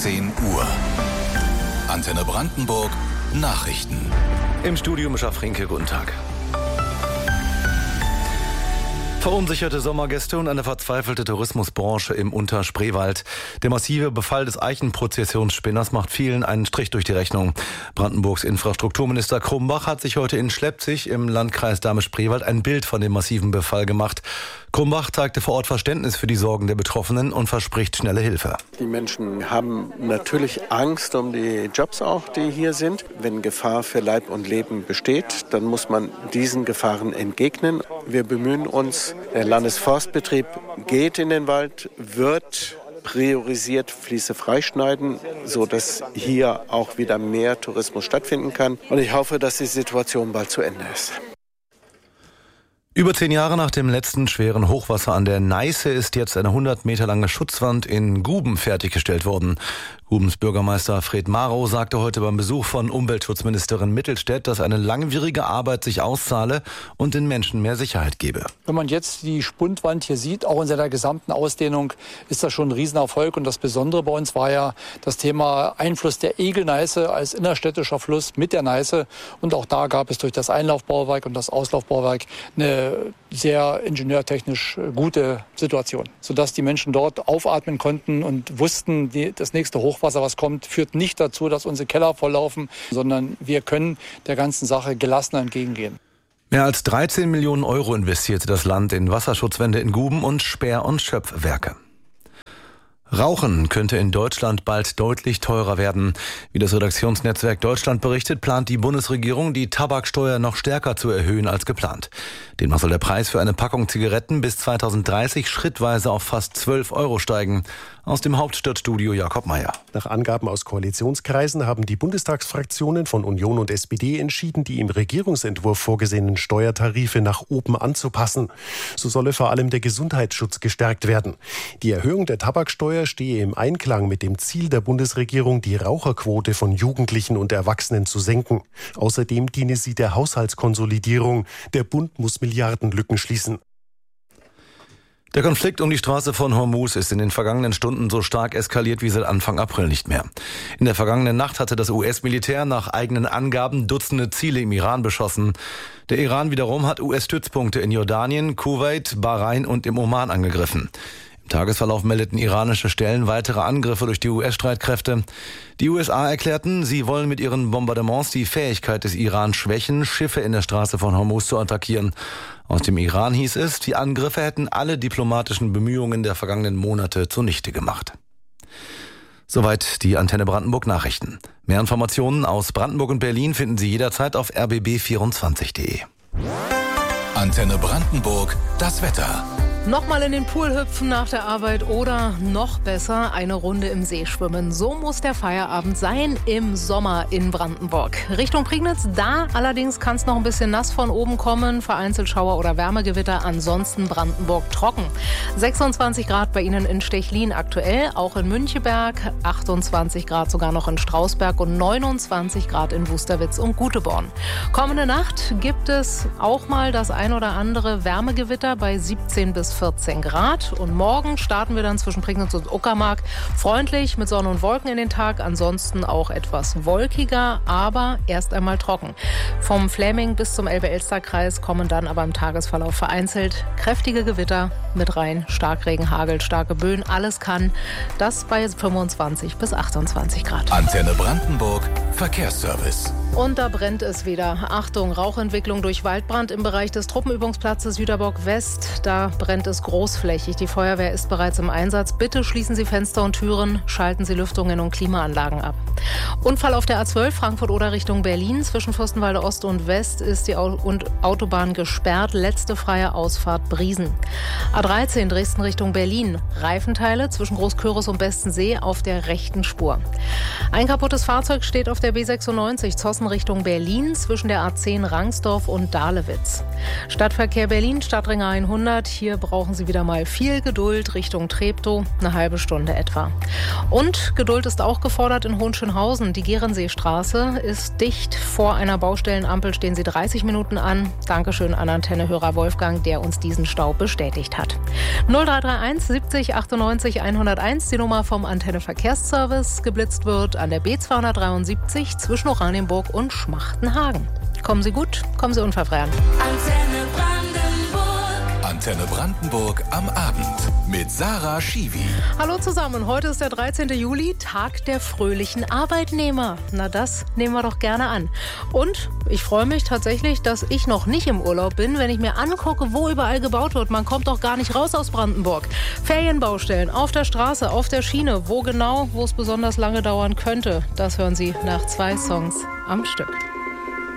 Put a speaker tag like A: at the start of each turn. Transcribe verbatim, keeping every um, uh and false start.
A: zehn Uhr. Antenne Brandenburg Nachrichten.
B: Im Studio Mischa Frinke, guten Tag. Verunsicherte Sommergäste und eine verzweifelte Tourismusbranche im Unterspreewald. Der massive Befall des Eichenprozessionsspinners macht vielen einen Strich durch die Rechnung. Brandenburgs Infrastrukturminister Krumbach hat sich heute in Schleppzig im Landkreis Dahme-Spreewald ein Bild von dem massiven Befall gemacht. Krumbach zeigte vor Ort Verständnis für die Sorgen der Betroffenen und verspricht schnelle Hilfe.
C: Die Menschen haben natürlich Angst um die Jobs auch, die hier sind. Wenn Gefahr für Leib und Leben besteht, dann muss man diesen Gefahren entgegnen. Wir bemühen uns, der Landesforstbetrieb geht in den Wald, wird priorisiert Fließe freischneiden, sodass hier auch wieder mehr Tourismus stattfinden kann. Und ich hoffe, dass die Situation bald zu Ende ist.
B: Über zehn Jahre nach dem letzten schweren Hochwasser an der Neiße ist jetzt eine hundert Meter lange Schutzwand in Guben fertiggestellt worden. Gubens Bürgermeister Fred Marow sagte heute beim Besuch von Umweltschutzministerin Mittelstädt, dass eine langwierige Arbeit sich auszahle und den Menschen mehr Sicherheit gebe.
D: Wenn man jetzt die Spundwand hier sieht, auch in seiner gesamten Ausdehnung, ist das schon ein Riesenerfolg. Und das Besondere bei uns war ja das Thema Einfluss der Egelneiße als innerstädtischer Fluss mit der Neiße. Und auch da gab es durch das Einlaufbauwerk und das Auslaufbauwerk eine sehr ingenieurtechnisch gute Situation, sodass die Menschen dort aufatmen konnten und wussten, die, das nächste Hochwasser, was kommt, führt nicht dazu, dass unsere Keller volllaufen, sondern wir können der ganzen Sache gelassener entgegengehen.
B: Mehr als dreizehn Millionen Euro investierte das Land in Wasserschutzwände in Guben und Sperr- und Schöpfwerke. Rauchen könnte in Deutschland bald deutlich teurer werden. Wie das Redaktionsnetzwerk Deutschland berichtet, plant die Bundesregierung, die Tabaksteuer noch stärker zu erhöhen als geplant. Demnach soll der Preis für eine Packung Zigaretten bis zweitausenddreißig schrittweise auf fast zwölf Euro steigen. Aus dem Hauptstadtstudio Jakob Mayer.
E: Nach Angaben aus Koalitionskreisen haben die Bundestagsfraktionen von Union und S P D entschieden, die im Regierungsentwurf vorgesehenen Steuertarife nach oben anzupassen. So solle vor allem der Gesundheitsschutz gestärkt werden. Die Erhöhung der Tabaksteuer stehe im Einklang mit dem Ziel der Bundesregierung, die Raucherquote von Jugendlichen und Erwachsenen zu senken. Außerdem diene sie der Haushaltskonsolidierung. Der Bund muss Milliardenlücken schließen.
B: Der Konflikt um die Straße von Hormuz ist in den vergangenen Stunden so stark eskaliert wie seit Anfang April nicht mehr. In der vergangenen Nacht hatte das U S-Militär nach eigenen Angaben Dutzende Ziele im Iran beschossen. Der Iran wiederum hat U S-Stützpunkte in Jordanien, Kuwait, Bahrain und im Oman angegriffen. Im Tagesverlauf meldeten iranische Stellen weitere Angriffe durch die U S-Streitkräfte. Die U S A erklärten, sie wollen mit ihren Bombardements die Fähigkeit des Iran schwächen, Schiffe in der Straße von Hormuz zu attackieren. Aus dem Iran hieß es, die Angriffe hätten alle diplomatischen Bemühungen der vergangenen Monate zunichte gemacht. Soweit die Antenne Brandenburg Nachrichten. Mehr Informationen aus Brandenburg und Berlin finden Sie jederzeit auf r b b vierundzwanzig punkt de.
A: Antenne Brandenburg, das Wetter.
F: Nochmal in den Pool hüpfen nach der Arbeit oder noch besser eine Runde im See schwimmen. So muss der Feierabend sein im Sommer in Brandenburg. Richtung Prignitz, da allerdings kann es noch ein bisschen nass von oben kommen. Vereinzelt Schauer oder Wärmegewitter, ansonsten Brandenburg trocken. sechsundzwanzig Grad bei Ihnen in Stechlin aktuell, auch in Müncheberg, achtundzwanzig Grad sogar noch in Strausberg und neunundzwanzig Grad in Wusterwitz und Guteborn. Kommende Nacht gibt es auch mal das ein oder andere Wärmegewitter bei siebzehn bis vierzehn Grad. Und morgen starten wir dann zwischen Prignitz und Uckermark freundlich mit Sonne und Wolken in den Tag. Ansonsten auch etwas wolkiger, aber erst einmal trocken. Vom Fläming bis zum Elbe-Elster-Kreis kommen dann aber im Tagesverlauf vereinzelt kräftige Gewitter mit Rhein, Starkregen, Hagel, starke Böen. Alles kann das bei fünfundzwanzig bis achtundzwanzig Grad.
A: Antenne Brandenburg, Verkehrsservice.
F: Und da brennt es wieder. Achtung, Rauchentwicklung durch Waldbrand im Bereich des Truppenübungsplatzes Süderbock West. Da brennt es großflächig. Die Feuerwehr ist bereits im Einsatz. Bitte schließen Sie Fenster und Türen, schalten Sie Lüftungen und Klimaanlagen ab. Unfall auf der A zwölf Frankfurt-Oder Richtung Berlin. Zwischen Fürstenwalde Ost und West ist die Autobahn gesperrt. Letzte freie Ausfahrt Briesen. A dreizehn Dresden Richtung Berlin. Reifenteile zwischen Großküritz und Bestensee auf der rechten Spur. Ein kaputtes Fahrzeug steht auf der B sechsundneunzig Zossen Richtung Berlin zwischen der A zehn Rangsdorf und Dahlewitz. Stadtverkehr Berlin, Stadtring hundert. Hier brauchen Sie wieder mal viel Geduld Richtung Treptow, eine halbe Stunde etwa. Und Geduld ist auch gefordert in Hohenschönhausen. Die Gerenseestraße ist dicht. Vor einer Baustellenampel stehen Sie dreißig Minuten an. Dankeschön an Antennehörer Wolfgang, der uns diesen Stau bestätigt hat. null drei drei eins siebzig achtundneunzig hunderteins, die Nummer vom Antenne Verkehrsservice. Geblitzt wird an der B zweihundertdreiundsiebzig zwischen Oranienburg und Schmachtenhagen. Kommen Sie gut, kommen Sie unverfressen.
A: Antenne Brandenburg. Antenne Brandenburg am Abend mit Sarah Schiwi.
F: Hallo zusammen, heute ist der dreizehnte Juli, Tag der fröhlichen Arbeitnehmer. Na, das nehmen wir doch gerne an. Und ich freue mich tatsächlich, dass ich noch nicht im Urlaub bin, wenn ich mir angucke, wo überall gebaut wird. Man kommt doch gar nicht raus aus Brandenburg. Ferienbaustellen auf der Straße, auf der Schiene. Wo genau, wo es besonders lange dauern könnte, das hören Sie nach zwei Songs am Stück.